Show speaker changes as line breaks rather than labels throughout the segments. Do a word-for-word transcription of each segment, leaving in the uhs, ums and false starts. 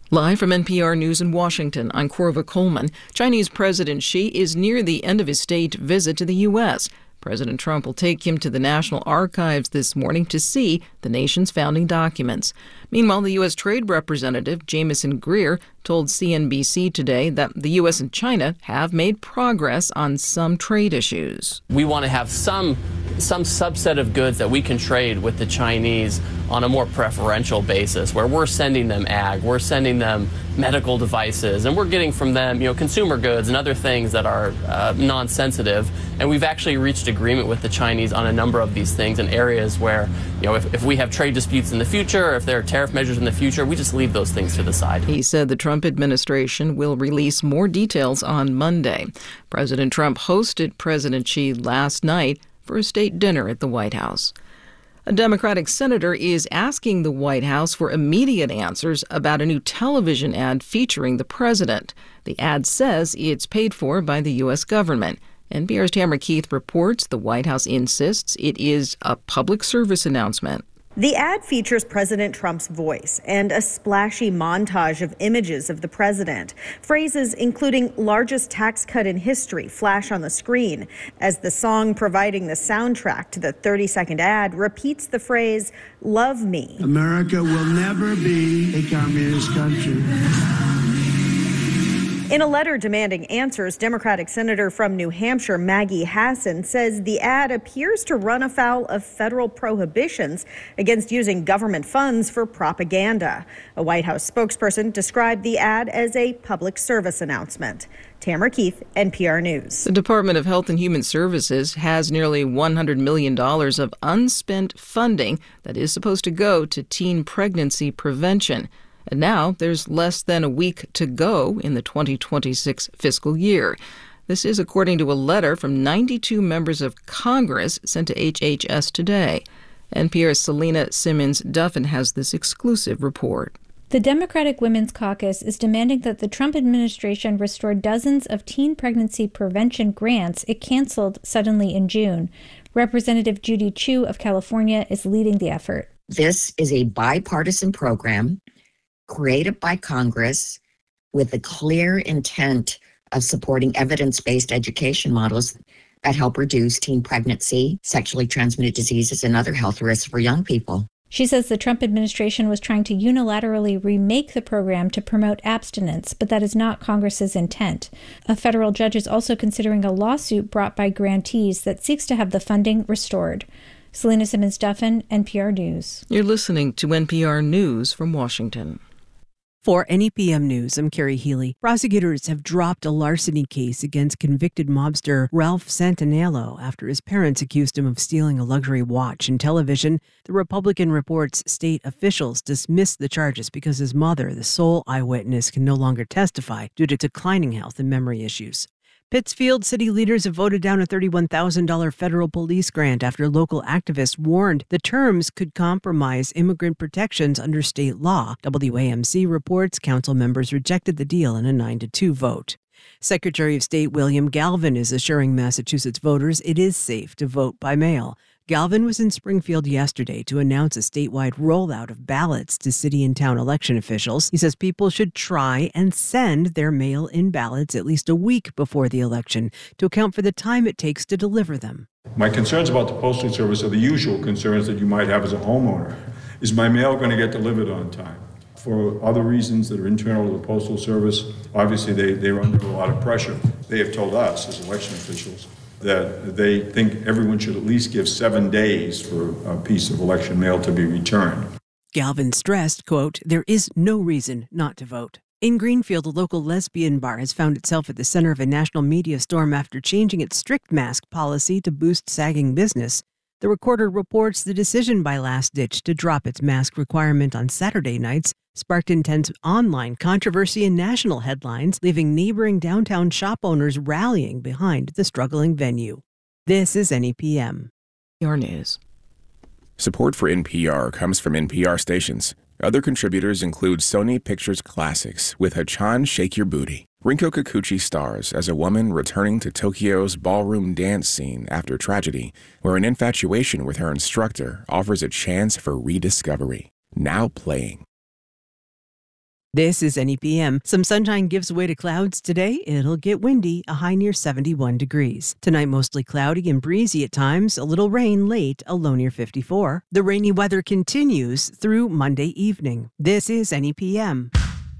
Live from N P R News in Washington, I'm Corva Coleman. Chinese President Xi is near the end of his state visit to the U S. President Trump will take him to the National Archives this morning to see the nation's founding documents. Meanwhile, the U S. Trade Representative Jamieson Greer told C N B C today that the U S and China have made progress on some trade issues.
We want to have some some subset of goods that we can trade with the Chinese on a more preferential basis, where we're sending them ag, we're sending them medical devices, and we're getting from them, you know, consumer goods and other things that are uh, non-sensitive. And we've actually reached agreement with the Chinese on a number of these things in areas where, you know, if, if we have trade disputes in the future, or if there are tariff measures in the future, we just leave those things to the side.
He said the Trump administration will release more details on Monday. President Trump hosted President Xi last night for a state dinner at the White House. A Democratic senator is asking the White House for immediate answers about a new television ad featuring the president. The ad says it's paid for by the U S government. N P R's Tamara Keith reports the White House insists it is a public service announcement.
The ad features President Trump's voice and a splashy montage of images of the president. Phrases including largest tax cut in history flash on the screen as the song providing the soundtrack to the thirty-second ad repeats the phrase, "Love me."
America will never be a communist country.
In a letter demanding answers, Democratic Senator from New Hampshire Maggie Hassan says the ad appears to run afoul of federal prohibitions against using government funds for propaganda. A White House spokesperson described the ad as a public service announcement. Tamara Keith, N P R News.
The Department of Health and Human Services has nearly one hundred million dollars of unspent funding that is supposed to go to teen pregnancy prevention. And now there's less than a week to go in the twenty twenty-six fiscal year. This is according to a letter from ninety-two members of Congress sent to H H S today. N P R's Selena Simmons-Duffin has this exclusive report.
The Democratic Women's Caucus is demanding that the Trump administration restore dozens of teen pregnancy prevention grants it canceled suddenly in June. Representative Judy Chu of California is leading the effort.
This is a bipartisan program created by Congress with the clear intent of supporting evidence-based education models that help reduce teen pregnancy, sexually transmitted diseases, and other health risks for young people.
She says the Trump administration was trying to unilaterally remake the program to promote abstinence, but that is not Congress's intent. A federal judge is also considering a lawsuit brought by grantees that seeks to have the funding restored. Selena Simmons-Duffin, N P R News.
You're listening to N P R News from Washington.
For N E P M News, I'm Carrie Healy. Prosecutors have dropped a larceny case against convicted mobster Ralph Santanello after his parents accused him of stealing a luxury watch and television. The Republican reports state officials dismissed the charges because his mother, the sole eyewitness, can no longer testify due to declining health and memory issues. Pittsfield city leaders have voted down a thirty-one thousand dollars federal police grant after local activists warned the terms could compromise immigrant protections under state law. W A M C reports council members rejected the deal in a nine to two vote. Secretary of State William Galvin is assuring Massachusetts voters it is safe to vote by mail. Galvin was in Springfield yesterday to announce a statewide rollout of ballots to city and town election officials. He says people should try and send their mail-in ballots at least a week before the election to account for the time it takes to deliver them.
My concerns about the Postal Service are the usual concerns that you might have as a homeowner. Is my mail going to get delivered on time? For other reasons that are internal to the Postal Service, obviously they, they're under a lot of pressure. They have told us as election officials that they think everyone should at least give seven days for a piece of election mail to be returned.
Galvin stressed, quote, there is no reason not to vote. In Greenfield, a local lesbian bar has found itself at the center of a national media storm after changing its strict mask policy to boost sagging business. The Recorder reports the decision by Last Ditch to drop its mask requirement on Saturday nights sparked intense online controversy and national headlines, leaving neighboring downtown shop owners rallying behind the struggling venue. This is N E P M.
N P R News.
Support for N P R comes from N P R stations. Other contributors include Sony Pictures Classics with Hachan Shake Your Booty. Rinko Kikuchi stars as a woman returning to Tokyo's ballroom dance scene after tragedy, where an infatuation with her instructor offers a chance for rediscovery. Now playing.
This is N E P M. Some sunshine gives way to clouds today. It'll get windy, a high near seventy-one degrees. Tonight, mostly cloudy and breezy at times. A little rain late, a low near fifty-four. The rainy weather continues through Monday evening. This is N E P M.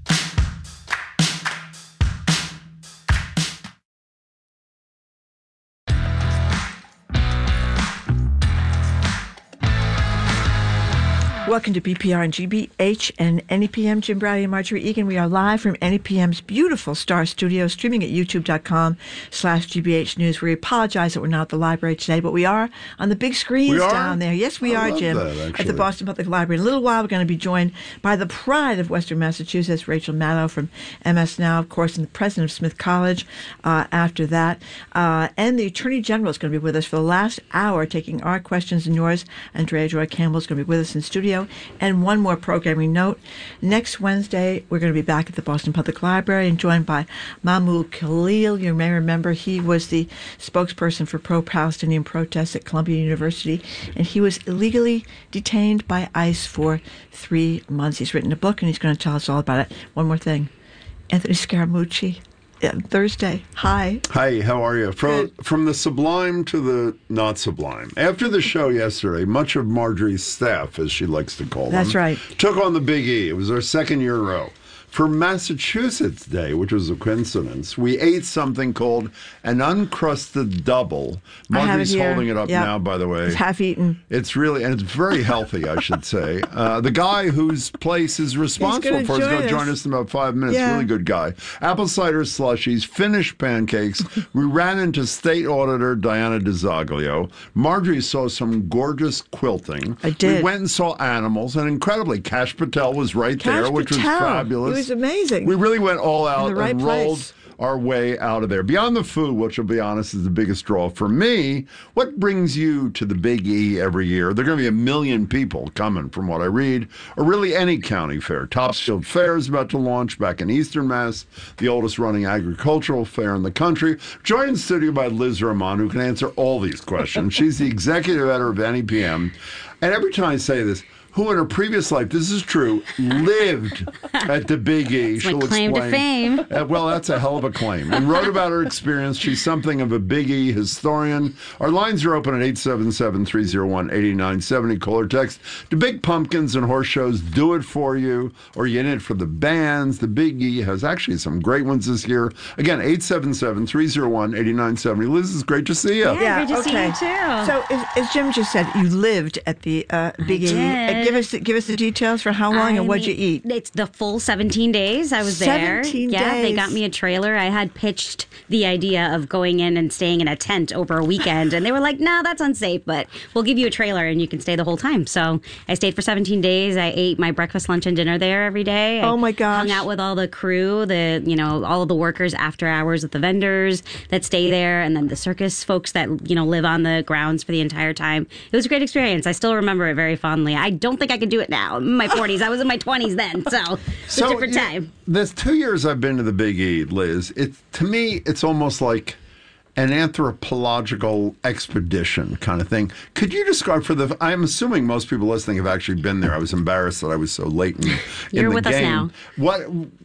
Welcome to B P R and G B H and N E P M. Jim Browdy and Marjorie Egan. We are live from N E P M's beautiful Star Studio, streaming at youtube.com slash GBH News. We apologize that we're not at the library today, but we are on the big screens down there. Yes, we
I
are, Jim,
that,
at the Boston Public Library. In a little while, we're going to be joined by the pride of Western Massachusetts, Rachel Maddow from M S Now, of course, and the president of Smith College uh, after that. Uh, and the Attorney General is going to be with us for the last hour, taking our questions and yours. Andrea Joy Campbell is going to be with us in studio. And one more programming note. Next Wednesday, we're going to be back at the Boston Public Library and joined by Mahmoud Khalil. You may remember he was the spokesperson for pro-Palestinian protests at Columbia University, and he was illegally detained by ICE for three months. He's written a book, and he's going to tell us all about it. One more thing. Anthony Scaramucci. Yeah, Thursday. Hi.
Hi, how are you? From
Good.
from the sublime to the not sublime. After the show yesterday, much of Marjorie's staff, as she likes to call them,
That's right.
took on the Big E. It was our second year in a row. For Massachusetts Day, which was a coincidence, we ate something called an uncrusted double. Marjorie's holding it up
yep.
now, by the way.
It's half eaten.
It's really, and it's very healthy, I should say. Uh, the guy whose place is responsible for it is going to join us in about five minutes.
Yeah.
Really good guy. Apple cider slushies, Finnish pancakes. We ran into State Auditor Diana DiZoglio. Marjorie saw some gorgeous quilting.
I did.
We went and saw animals, and incredibly, Kash Patel was right
Kash
there, which
Patel.
was fabulous.
It was amazing.
We really went all out
In the right
and rolled
place.
our way out of there. Beyond the food, which, I'll be honest, is the biggest draw for me, what brings you to the Big E every year? There are going to be a million people coming, from what I read, or really any county fair. Topsfield Fair is about to launch back in Eastern Mass, the oldest running agricultural fair in the country. Joined in studio by Liz Rahman, who can answer all these questions. She's the executive editor of N E P M. And every time I say this, who in her previous life, this is true, lived at the Big E.
It's
She'll
my claim to
explain.
fame.
Uh, well, that's a hell of a claim. And wrote about her experience. She's something of a Big E historian. Our lines are open at eight seven seven, three oh one, eight nine seven oh. Call or text. Do big pumpkins and horse shows do it for you? Or are you in it for the bands? The Big E has actually some great ones this year. Again, eight seven seven, three oh one, eight nine seven oh. Liz, it's great to see you.
Yeah, great to
okay.
see you too.
So, as, as Jim just said, you lived at the uh, Big E.
did.
Uh, give us the, give us the details for how long
I
and what'd
mean,
you eat?
It's the full seventeen days I was there.
seventeen
Yeah,
days.
they got me a trailer. I had pitched the idea of going in and staying in a tent over a weekend, and they were like, "No, that's unsafe, but we'll give you a trailer and you can stay the whole time." So I stayed for seventeen days. I ate my breakfast, lunch, and dinner there every day. I
Oh my gosh!
hung out with all the crew, the you know all of the workers after hours with the vendors that stay there, and then the circus folks that you know live on the grounds for the entire time. It was a great experience. I still remember it very fondly. I don't think I could do it now. I'm in my forties. I was in my twenties then, so it's
So,
a different
yeah,
time.
There's two years I've been to the Big E, Liz. It, to me, it's almost like an anthropological expedition kind of thing. Could you describe for the, I'm assuming most people listening have actually been there. I was embarrassed that I was so late in, in
You're
the
with us
game.
now.
What,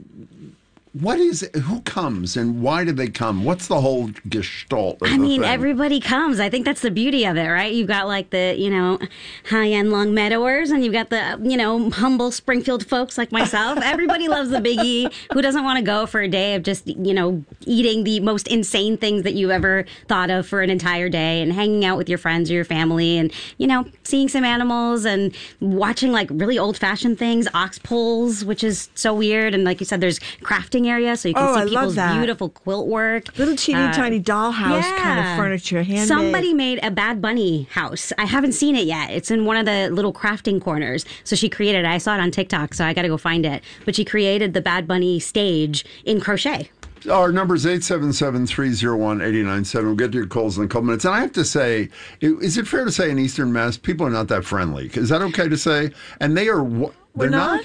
what is it? Who comes and why do they come? What's the whole gestalt of
I
the
mean,
thing?
everybody comes. I think that's the beauty of it, right? You've got like the, you know, high-end Long Meadowers, and you've got the, you know, humble Springfield folks like myself. Everybody loves the Big E. Who doesn't want to go for a day of just, you know, eating the most insane things that you ever thought of for an entire day and hanging out with your friends or your family and, you know, seeing some animals and watching like really old-fashioned things, ox poles, which is so weird. And like you said, there's crafting area, so you can
Oh, I
see
love
people's
that.
beautiful quilt work.
Little teeny
Uh,
tiny dollhouse kind of
yeah.
furniture, handmade.
Somebody made a Bad Bunny house. I haven't seen it yet. It's in one of the little crafting corners. So she created it. I saw it on TikTok, so I got to go find it. But she created the Bad Bunny stage in crochet.
Our number is eight seven seven, three oh one, eight nine seven. We'll get to your calls in a couple minutes. And I have to say, is it fair to say in Eastern Mass, people are not that friendly? Is that okay to say? And they are, they're
We're not?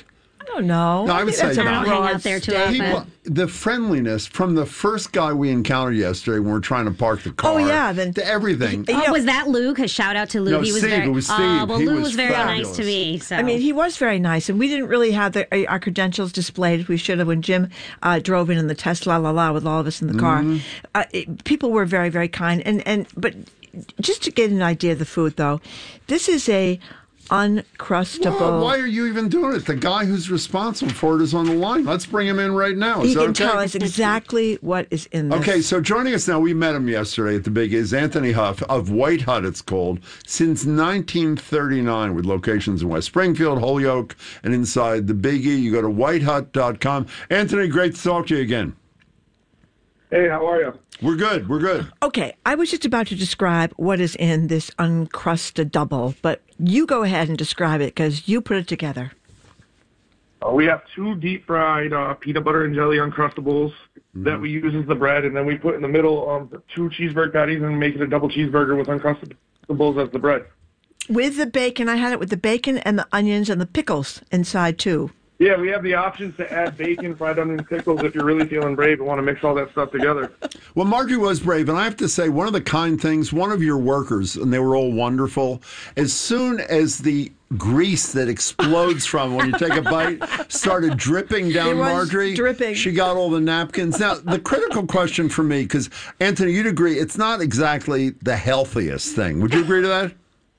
don't know.
No, I would say
I don't hang out there too often.
People, the friendliness from the first guy we encountered yesterday when we were trying to park the car.
Oh, yeah, then
to everything.
Oh, was that Luke? A shout out to Luke.
No,
he was
Steve,
very,
it was Steve.
Oh, well,
He
Luke
was
was very
fabulous.
nice to me. So
I mean, he was very nice, and we didn't really have the, our credentials displayed. We should have when Jim uh, drove in in the Tesla, la la, with all of us in the car.
Mm-hmm.
Uh, it, people were very, very kind, and and but just to get an idea of the food, though, this is a uncrustable.
Well, why are you even doing it? The guy who's responsible for it is on the line. Let's bring him in right now. Is
He
that
can
okay?
tell us exactly what is in this.
Okay, so joining us now, we met him yesterday at the Big is Anthony Huff of White Hut, it's called, since nineteen thirty-nine, with locations in West Springfield, Holyoke, and inside the Big E. You go to white hut dot com. Anthony, great to talk to you again.
Hey, how are you?
We're good. We're good.
Okay, I was just about to describe what is in this uncrusted double, but you go ahead and describe it because you put it together.
Uh, we have two deep fried uh, peanut butter and jelly Uncrustables mm-hmm. that we use as the bread, and then we put in the middle um, two cheeseburger patties and make it a double cheeseburger with Uncrustables as the bread.
With the bacon, I had it with the bacon and the onions and the pickles inside too.
Yeah, we have the options to add bacon, fried onion, pickles if you're really feeling brave and want to mix all that stuff together.
Well, Marjorie was brave, and I have to say, one of the kind things, one of your workers, and they were all wonderful, as soon as the grease that explodes from when you take a bite started dripping down
It was
Marjorie,
dripping.
She got all the napkins. Now, the critical question for me, because, Anthony, you'd agree, it's not exactly the healthiest thing. Would you agree to that?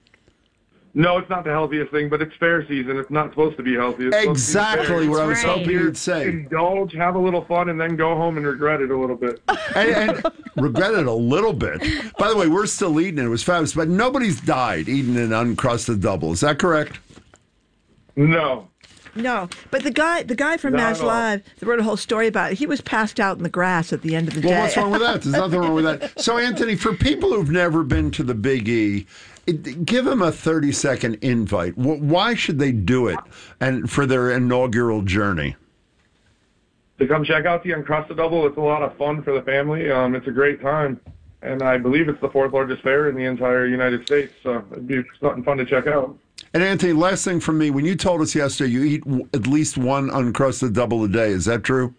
No, it's not the healthiest thing, but it's fair season. It's not supposed to be healthy. It's
Exactly what I was
right.
hoping you'd say.
Indulge, have a little fun, and then go home and regret it a little bit.
and, and regret it a little bit. By the way, we're still eating it. It was fabulous, but nobody's died eating an uncrusted double. Is that correct?
No.
No, but the guy, the guy from
Not
Mass
at all.
Live, that wrote a whole story about it. He was passed out in the grass at the end of the
Well,
day.
what's wrong with that? There's nothing wrong with that. So, Anthony, for people who've never been to the Big E, it, give them a thirty-second invite. Wh- Why should they do it and for their inaugural journey?
To come check out the Uncrusted Double, it's a lot of fun for the family. Um, it's a great time, and I believe it's the fourth largest fair in the entire United States, so it'd be something fun to check out.
And, Anthony, last thing from me. When you told us yesterday you eat w- at least one uncrusted double a day, is that true?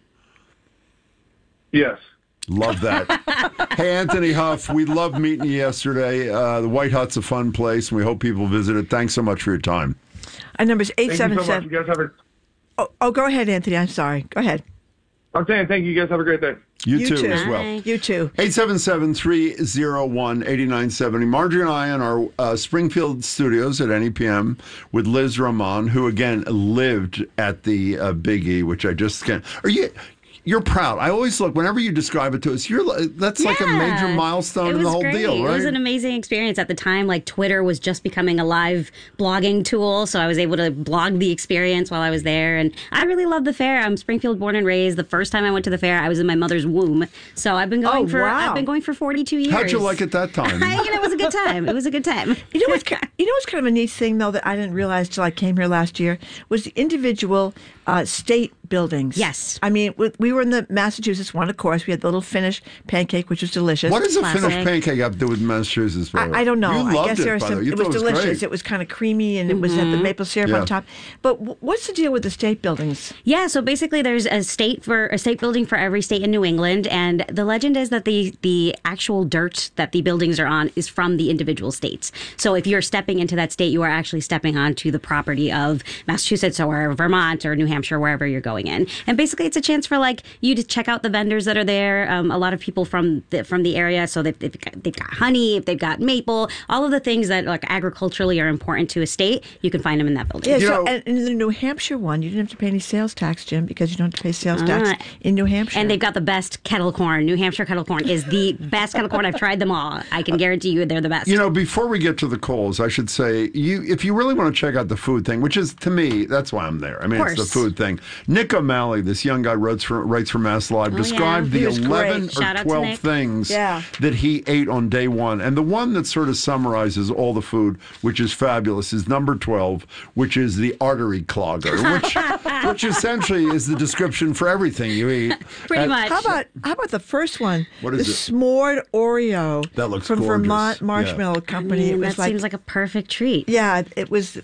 Yes.
Love that. Hey, Anthony Huff, we loved meeting you yesterday. Uh, the White Hut's a fun place, and we hope people visit it. Thanks so much for your time.
Our number's eight
Thank
seven
you so much.
seven.
You guys have a,
Oh, oh, go ahead, Anthony. I'm sorry. Go ahead.
I'm saying thank you. You guys have a great day.
You,
You
too,
too.
as well.
Bye.
You too.
eight seven seven, three oh one, eight nine seven oh. Marjorie and I in our uh, Springfield studios at N E P M with Liz Roman, who, again, lived at the uh, Big E, which I just can't. Are you... You're proud. I always look, whenever you describe it to us, you're li- that's like a major
Yeah.
milestone
It
in the
was
whole
great.
deal, right?
It was an amazing experience at the time. Like Twitter was just becoming a live blogging tool, so I was able to blog the experience while I was there, and I really loved the fair. I'm Springfield born and raised. The first time I went to the fair, I was in my mother's womb, so I've been going
Oh,
for
wow.
I've been going for forty-two years.
How'd you like it that time?
I, you know, it was a good time. It was a good time.
You know what's ki- you know what's kind of a neat thing though that I didn't realize till I came here last year was the individual uh, state buildings.
Yes.
I mean, we, we were in the Massachusetts one, of course. We had the little Finnish pancake, which was delicious.
What does a
Classic.
Finnish pancake have to do with Massachusetts? by the way?
I, I don't know.
You
I
loved
guess
it,
there was
by the
some.
way. You
It was
thought
delicious.
great.
It was kind of creamy, and it was had the maple syrup
Yeah.
on top. But w- what's the deal with the state buildings?
Yeah, so basically there's a state for a state building for every state in New England, and the legend is that the the actual dirt that the buildings are on is from the individual states. So if you're stepping into that state, you are actually stepping onto the property of Massachusetts or Vermont or New Hampshire, wherever you're going in. And basically it's a chance for like you to check out the vendors that are there. Um, a lot of people from the, from the area, so they've, they've, got, they've got honey, they've got maple, all of the things that like agriculturally are important to a state, you can find them in that building.
Yeah,
You
so
know-
and in the New Hampshire one, you didn't have to pay any sales tax, Jim, because you don't have to pay sales tax
Ah.
in New Hampshire.
And they've got the best kettle corn. New Hampshire kettle corn is the best kettle corn. I've tried them all. I can guarantee you they're the best.
You know, before we get to the calls, I should say, you if you really want to check out the food thing, which is, to me, that's why I'm there. I mean,
Of
it's the
course.
food thing. Nick O'Malley, this young guy writes for, writes for Mass Live,
Oh,
described
yeah.
He
the
was
eleven
great.
or
Shout out to
twelve
Nick.
things
Yeah.
that he ate on day one. And the one that sort of summarizes all the food, which is fabulous, is number twelve, which is the artery clogger, which, which essentially is the description for everything you eat.
Pretty
And-
much.
How about how about the first one?
What is
the
it?
s'mored Oreo
That looks
from
gorgeous.
Vermont
Yeah.
Marshmallow
I
Company.
mean,
it was
that
like,
seems like a perfect treat.
yeah, it was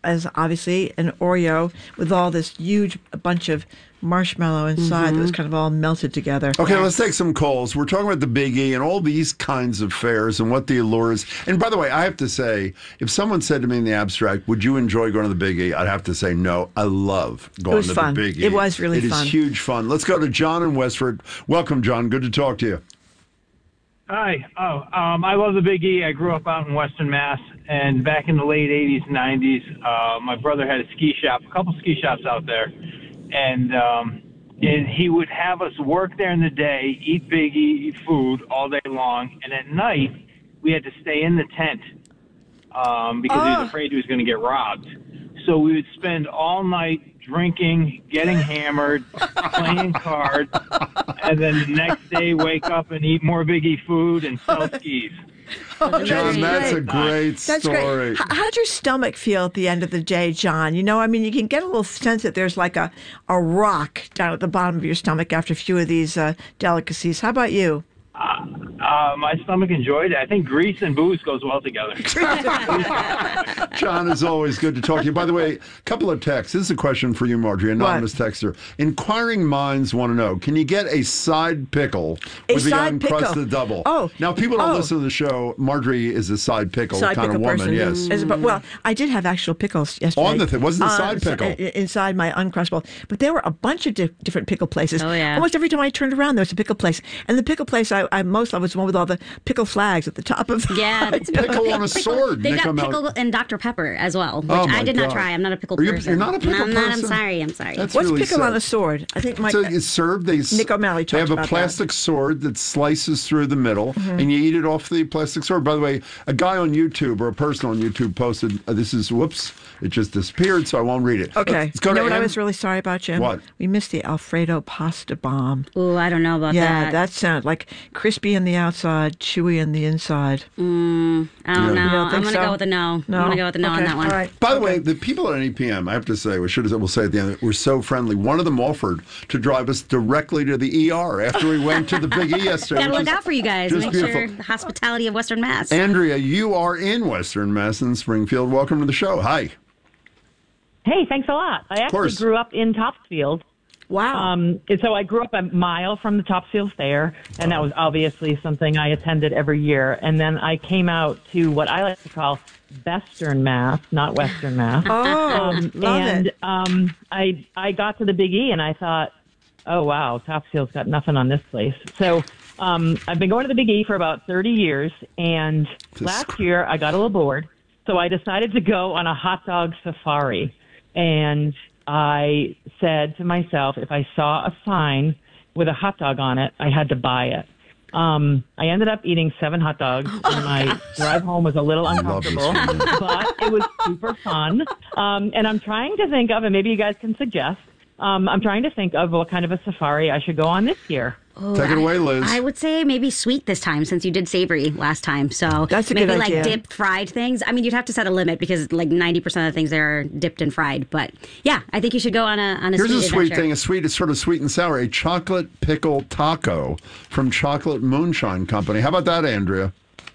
is obviously an Oreo with all this huge bunch of marshmallow inside
Mm-hmm.
that was kind of all melted together.
Okay, let's take some calls. We're talking about the Big E and all these kinds of fairs and what the allure is. And by the way, I have to say, if someone said to me in the abstract, would you enjoy going to the Big E? I'd have to say no. I love going
was
to
fun.
the Big E.
It was really
It
fun.
is huge fun. Let's go to John in Westford. Welcome, John. Good to talk to you.
Hi. Oh, um, I love the Big E. I grew up out in Western Mass, and back in the late eighties, nineties, uh, my brother had a ski shop, a couple ski shops out there, and um, and he would have us work there in the day, eat Big E food all day long, and at night we had to stay in the tent um, because he
Oh.
was afraid he was going to get robbed. So we would spend all night drinking, getting hammered, playing cards, and then the next day wake up and eat more Big E food and sell skis.
John, that's a great
That's
story.
great. How, how did your stomach feel at the end of the day, John? You know, I mean, you can get a little sense that there's like a, a rock down at the bottom of your stomach after a few of these uh, delicacies. How about you?
Uh, uh, my stomach enjoyed it. I think grease and booze goes well together.
John, as always, good to talk to you. By the way, a couple of texts. This is a question for you, Marjorie, anonymous texter. Inquiring minds want to know, can you get a side pickle
A
with the
side pickle.
uncrusted double?
Oh.
Now, people don't
Oh.
listen to the show. Marjorie is a side pickle
Side
kind
pickle
of woman,
person.
yes.
Is- but, well, I did have actual pickles yesterday.
On the thing. Wasn't the
Uh,
side
so-
pickle.
i- inside my uncrustable. But there were a bunch of di- different pickle places.
Oh, yeah.
Almost every time I turned around, there was a pickle place. And the pickle place I, I most loved was the one with all the pickle flags at the top of the
Yeah, that's
Pickle on a sword.
They
Nick
got
O'Malley.
pickle and Doctor Pepper as well, which
Oh, my
I did not
God.
try. I'm not a pickle
Are you-
person.
you're not a pickle
I'm not. I'm
person?
sorry. I'm sorry.
That's
What's
really
pickle
sad.
on a sword? I think my
So it's served. They s-
Nick O'Malley
They
talked
have a
about
plastic sword that slices through the middle,
Mhm.
and you eat it off the plastic sword. By the way, a guy on YouTube or a person on YouTube posted, uh, "This is whoops, it just disappeared, so I won't read it."
Okay.
Let's go
you know
to
what I
Ann-
was really sorry about, Jim?
What?
We missed the Alfredo pasta bomb.
Ooh, I don't know about
yeah,
that.
that sounded like crispy on the outside, chewy on the inside.
Mm, I don't
Yeah.
know.
You don't
I'm
think
going to
so?
go with a no.
No?
I'm going to go with a no on
Okay,
that one.
all right.
By the way, the people at N E P M, I have to say, we should have, we'll say at the end, were so friendly. One of them offered to drive us directly to the E R after we went to the Big E yesterday.
Gotta
which
look
is
out for you guys.
just
Make
beautiful.
sure the hospitality of Western Mass.
Andrea, you are in Western Mass in Springfield. Welcome to the show. Hi.
Hey, thanks a lot. I actually
course.
grew up in Topsfield.
Wow.
Um, and so I grew up a mile from the Topsfield Fair, and that was obviously something I attended every year. And then I came out to what I like to call Western Mass, not Western Mass.
Oh,
um,
love
and
it.
um, I I got to the Big E, and I thought, oh, wow, Topsfield's got nothing on this place. So um, I've been going to the Big E for about thirty years, and last year I got a little bored, so I decided to go on a hot dog safari. And I said to myself, if I saw a sign with a hot dog on it, I had to buy it. Um, I ended up eating seven hot dogs, and my drive home was a little uncomfortable, but it was super fun. Um, and I'm trying to think of, and maybe you guys can suggest, um, I'm trying to think of what kind of a safari I should go on this year.
Oh,
Take it away, Liz.
I would say maybe sweet this time since you did savory last time. So
That's a
maybe
good
like
idea.
dipped fried things. I mean, you'd have to set a limit because like ninety percent of the things there are dipped and fried. But yeah, I think you should go on a on a
Here's
sweet
a sweet
adventure.
thing, a sweet, it's sort of sweet and sour, a chocolate pickle taco from Chocolate Moonshine Company. How about that, Andrea?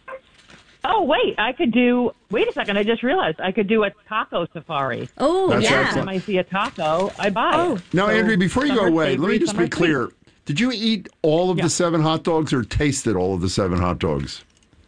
Oh, wait, I could do, wait a second, I just realized I could do a taco safari.
Oh,
That's
yeah.
excellent.
Every time I see a taco, I buy
Oh.
it.
Now,
So
Andrea, before you
some
go
are
away, let me
savory,
just
some
be
are
clear.
sweet.
Did you eat all of
Yeah.
the seven hot dogs or tasted all of the seven hot dogs?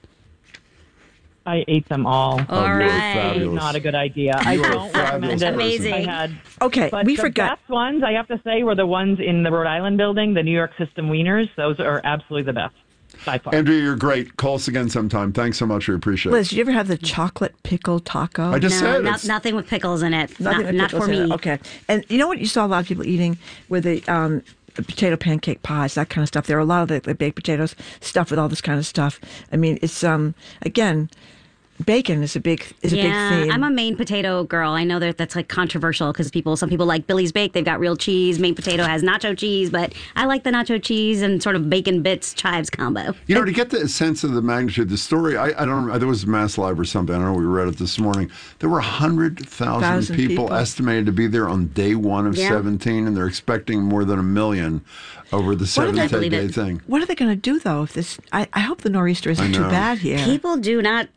I ate them all.
All
Oh, you were
right.
fabulous.
Not a good idea. I
You were a
don't
fabulous
recommend it.
Amazing.
I had,
Okay,
but
we
the
forgot.
best ones, I have to say, were the ones in the Rhode Island building, the New York System Wieners. Those are absolutely the best, by far.
Andrea, you're great. Call us again sometime. Thanks so much. We appreciate it.
Liz, did you ever have the chocolate pickle taco?
I just
No,
said
not,
it's,
nothing with pickles in it.
Nothing
not
with
not
pickles
for
in it.
me.
Okay. And you know what you saw a lot of people eating with the um, the potato pancake pies, that kind of stuff. There are a lot of the, the baked potatoes stuffed with all this kind of stuff. I mean, it's um again, bacon is a big is a
yeah,
big theme.
I'm a Maine potato girl. I know that that's like controversial because people, some people like Billy's Bake. They've got real cheese. Maine potato has nacho cheese, but I like the nacho cheese and sort of bacon bits chives combo.
you know, to get the sense of the magnitude, the story, I, I don't know, there was Mass Live or something. I don't know, we read it this morning. There were one hundred thousand
Thousand
people,
people.
estimated to be there on day one of
Yeah.
seventeen, and they're expecting more than a million over the
What
seven
did I
to ten
believe
day
it?
thing.
What are they going to do though? If this, I, I hope the nor'easter
I
isn't too
know.
bad here.
People do not uh,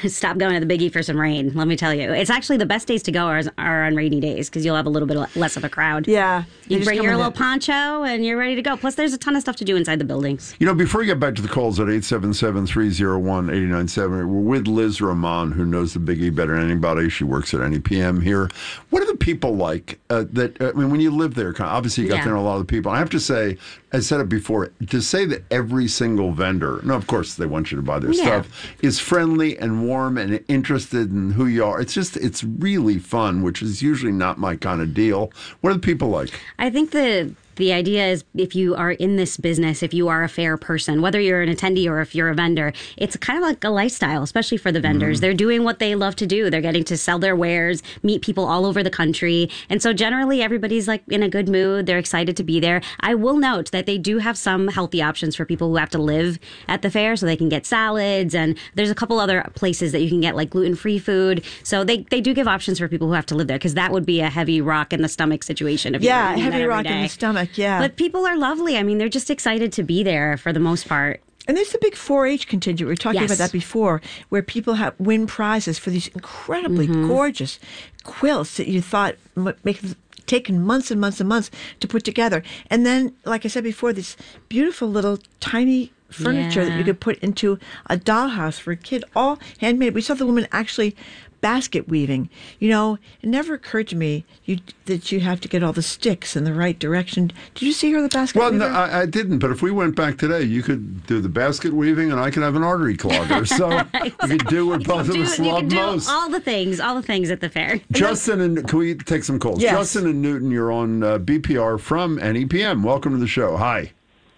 stop going to the Big E for some rain, let me tell you. It's actually the best days to go are, are on rainy days because you'll have a little bit less of a crowd.
Yeah.
You bring your little poncho and you're ready to go. Plus, there's a ton of stuff to do inside the buildings.
You know, before we get back to the calls at eight seven seven, three oh one, eight nine seven, we're with Liz Roman, who knows the Big E better than anybody. She works at N E P M here. What are the people like uh, that, I mean, when you live there, obviously you got
Yeah.
to know a lot of the people. I have to say, I said it before, to say that every single vendor, no, of course they want you to buy their
Yeah.
stuff, is friendly and warm and interested in who you are. It's just, it's really fun, which is usually not my kind of deal. What are the people like?
I think the the idea is if you are in this business, if you are a fair person, whether you're an attendee or if you're a vendor, it's kind of like a lifestyle, especially for the vendors.
Mhm.
They're doing what they love to do. They're getting to sell their wares, meet people all over the country. And so generally everybody's like in a good mood. They're excited to be there. I will note that they do have some healthy options for people who have to live at the fair. So they can get salads, and there's a couple other places that you can get like gluten-free food. So they, they do give options for people who have to live there, because that would be a heavy rock in the stomach situation. If
Yeah,
you were eating
heavy
that every
rock in
day.
the stomach, yeah.
But people are lovely. I mean, they're just excited to be there for the most part.
And there's the big four H contingent. We were talking
Yes.
about that before, where people have win prizes for these incredibly
Mhm.
gorgeous quilts that you thought m- make taken months and months and months to put together. And then, like I said before, this beautiful little tiny furniture that
Yeah.
you could put into a dollhouse for a kid, all handmade. We saw the woman actually basket weaving. You know, it never occurred to me you, that you have to get all the sticks in the right direction. Did you see her, the basket
Well,
weaver?
no, I, I didn't. But if we went back today, you could do the basket weaving, and I could have an artery clogger. So we could do what both of
Do-
us
you
love
can do
most.
all the things, all the things at the fair.
Justin and can we take some calls?
Yes.
Justin and Newton, you're on uh, B P R from N E P M. Welcome to the show. Hi.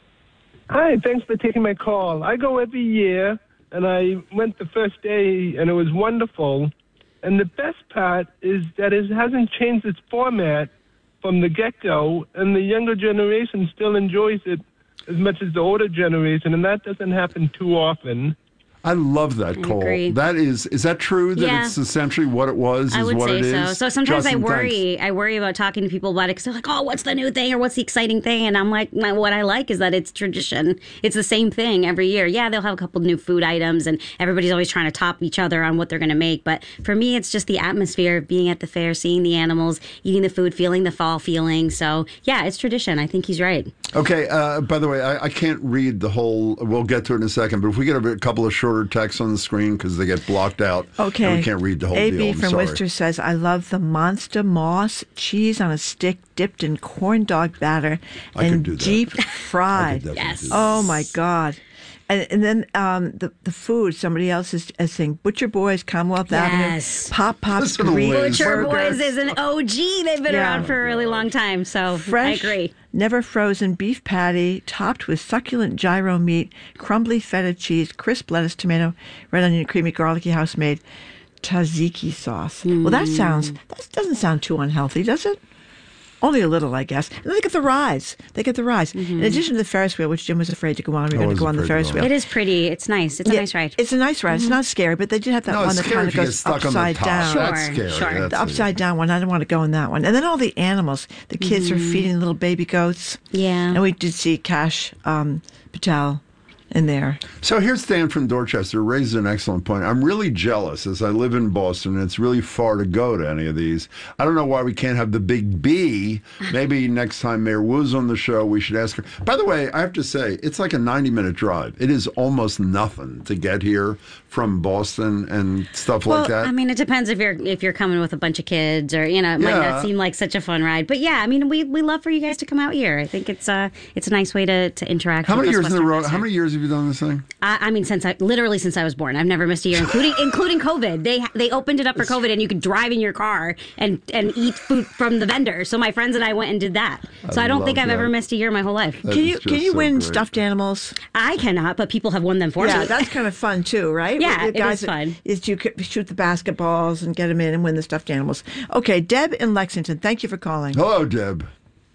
Hi, thanks for taking my call. I go every year, and I went the first day, and it was wonderful. And the best part is that it hasn't changed its format from the get-go, and the younger generation still enjoys it as much as the older generation, and that doesn't happen too often.
I love that call.
agree.
That is, is that true? That
Yeah.
it's essentially what it was? Is
I would
what
say
it
so.
is?
So sometimes
Justin,
I worry.
thanks.
I worry about talking to people about it because they're like, "Oh, what's the new thing or what's the exciting thing?" And I'm like, my, "What I like is that it's tradition. It's the same thing every year. Yeah, they'll have a couple new food items, and everybody's always trying to top each other on what they're going to make. But for me, it's just the atmosphere of being at the fair, seeing the animals, eating the food, feeling the fall feeling. So yeah, it's tradition. I think he's right.
Okay, uh, by the way, I, I can't read the whole, we'll get to it in a second, but if we get a, a couple of shorter texts on the screen because they get blocked out,
Okay.
and we can't read the whole
A
deal.
B
I'm
from
sorry.
Worcester says, I love the Monster Moss cheese on a stick dipped in corn dog batter
I could
and
do that.
deep fried.
definitely Yes. do that.
Oh, my God. And, and then um, the the food, somebody else is, is saying Butcher Boys, Commonwealth
Yes.
Avenue, Pop Pop's
Listen to
Greek
Liz.
Butcher
Burger.
Boys is an O G. They've been
Yeah.
around for a really long time. So
Fresh,
I agree.
never frozen beef patty topped with succulent gyro meat, crumbly feta cheese, crisp lettuce, tomato, red onion, creamy, garlicky, house-made tzatziki sauce. Well, that sounds, that doesn't sound too unhealthy, does it? Only a little, I guess. And then they get the rides. They get the rides. In addition to the Ferris wheel, which Jim was afraid to go on, we're
I
going to
was
go on the
afraid to
Ferris
go
wheel.
on.
It is pretty. It's nice. It's a
Yeah,
nice ride.
It's a nice ride. It's not scary, but they did have that
No,
one
it's
that
scary
kind
if
of
you get
goes
stuck on the
upside
top.
down.
That's scary.
Sure.
That's
The upside down one. I don't want to go in that one. And then all the animals. The kids are feeding little baby goats.
Yeah.
And we did see Cash um, Patel in there.
So here's Dan from Dorchester, raises an excellent point. I'm really jealous as I live in Boston, and it's really far to go to any of these. I don't know why we can't have the Big B. Maybe next time Mayor Wu's on the show, we should ask her. By the way, I have to say, it's like a ninety-minute drive. It is almost nothing to get here from Boston and stuff
Well,
like that.
I mean, it depends if you're if you're coming with a bunch of kids, or you know, it might
Yeah.
not seem like such a fun ride. But yeah, I mean, we, we love for you guys to come out here. I think it's uh it's a nice way to, to interact.
How
with
many
us
years in a
Western
row?
Mass.
How many years have you done this thing?
I, I mean, since I literally since I was born, I've never missed a year, including including COVID. They they opened it up for COVID, and you could drive in your car and and eat food from the vendor. So my friends and I went and did that. So
I
I, don't
love
think I've
that.
ever missed a year in my whole life.
That
Can
is
you
just
can you
so
win
great.
stuffed animals?
I cannot, but people have won them for
Yeah,
me.
that's kind of fun too, right?
Yeah,
With the
it
guys
is
that-
fun.
Is you could shoot the basketballs and get them in and win the stuffed animals. Okay, Deb in Lexington, thank you for calling.
Hello, Deb.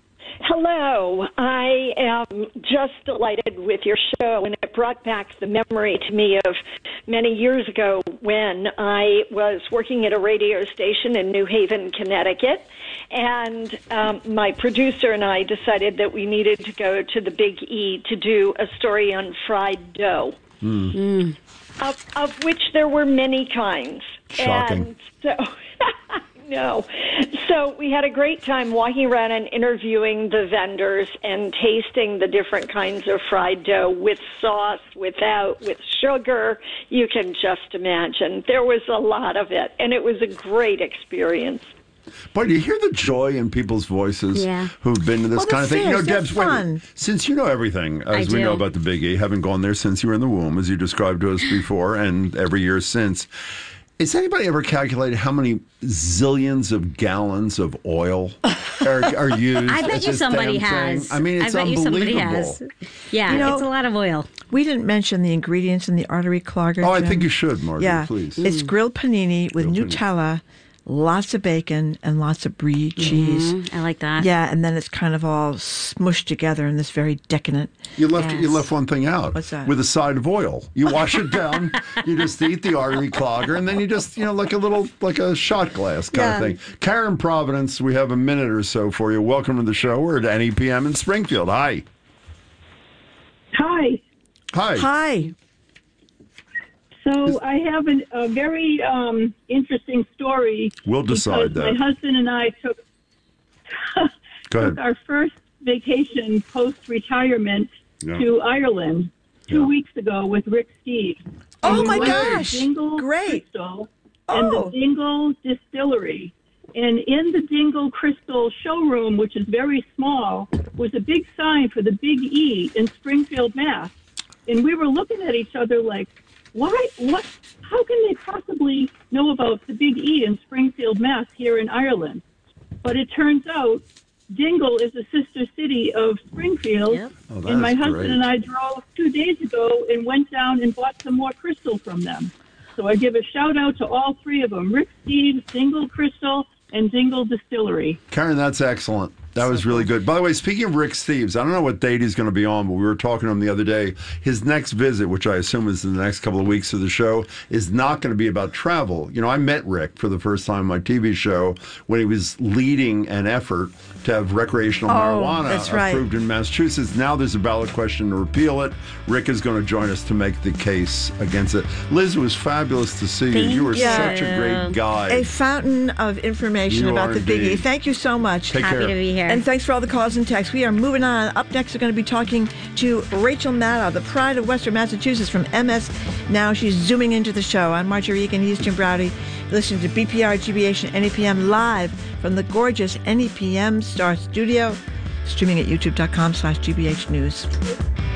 Hello. I am just delighted with your show, and it brought back the memory to me of many years ago when I was working at a radio station in New Haven, Connecticut, and um, my producer and I decided that we needed to go to the Big E to do a story on fried dough.
Mm.
of, of which there were many kinds.
Shocking.
And so, no. So we had a great time walking around and interviewing the vendors and tasting the different kinds of fried dough with sauce, without, with sugar. You can just imagine. There was a lot of it, and it was a great experience.
Boy, do you hear the joy in people's voices
Yeah.
who've been to this
Well,
kind of
they're
thing? You know,
fierce, they're
Debs, wait, a minute.
fun.
Since you know everything, as
I
we
do.
know about the Big E, having gone there since you were in the womb, as you described to us before, and every year since, has anybody ever calculated how many zillions of gallons of oil are, are used?
I
at
bet you
this
somebody
damn
has.
thing? I mean, it's
I bet you somebody
unbelievable.
has. Yeah,
You know,
it's a lot of oil.
We didn't mention the ingredients in the artery clogger.
Oh, I
Jim.
think you should, Margaret,
Yeah,
please.
it's grilled panini with
Grilled panini.
Nutella, lots of bacon, and lots of brie cheese.
Mhm, I like that.
Yeah, and then it's kind of all smushed together in this very decadent.
You left you
Yes.
left one thing out.
What's that?
With a side of oil. You wash it down. You just eat the artery clogger, and then you just you know like a little like a shot glass kind
Yeah.
of thing. Karen Providence, we have a minute or so for you. Welcome to the show. We're at N E P M in Springfield. Hi.
Hi.
Hi.
Hi.
So I have an, a very um, interesting story.
We'll decide
because
that.
My husband and I took,
Go
took
ahead.
our first vacation post-retirement
Yeah.
to Ireland two
Yeah.
weeks ago with Rick Steves.
Oh,
And we
my
went to
gosh.
Dingle
Great.
Crystal and
Oh.
the Dingle Distillery. And in the Dingle Crystal showroom, which is very small, was a big sign for the Big E in Springfield, Mass. And we were looking at each other like, why, what, how can they possibly know about the Big E in Springfield, Mass here in Ireland? But it turns out Dingle is a sister city of Springfield.
Oh,
and my
that's
husband
great.
and I drove two days ago and went down and bought some more crystal from them. So I give a shout out to all three of them, Rick Steves, Dingle Crystal, and Dingle Distillery.
Karen, that's excellent. That was really good. By the way, speaking of Rick Steves, I don't know what date he's going to be on, but we were talking to him the other day. His next visit, which I assume is in the next couple of weeks of the show, is not going to be about travel. You know, I met Rick for the first time on my T V show when he was leading an effort to have recreational
Oh,
marijuana
that's right.
approved in Massachusetts. Now there's a ballot question to repeal it. Rick is going to join us to make the case against it. Liz, it was fabulous to see you. You were such a great guy.
A fountain of information
You
about
are
the Big E.
indeed.
Thank you so much.
Take Happy care. to
be here.
And thanks for all the calls and texts. We are moving on. Up next, we're going to be talking to Rachel Maddow, the pride of Western Massachusetts from M S Now. She's zooming into the show. I'm Marjorie Egan. He's Jim Browdy. You're listening to B P R, G B H, and N E P M live from the gorgeous N E P M Star Studio, streaming at youtube.com slash GBH News.